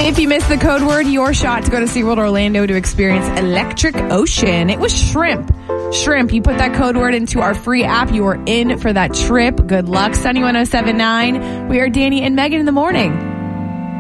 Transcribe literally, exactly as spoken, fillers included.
If you missed the code word, your shot to go to SeaWorld Orlando to experience Electric Ocean. It was shrimp. Shrimp. You put that code word into our free app. You are in for that trip. Good luck. Sunny one oh seven point nine. We are Danny and Megan in the morning.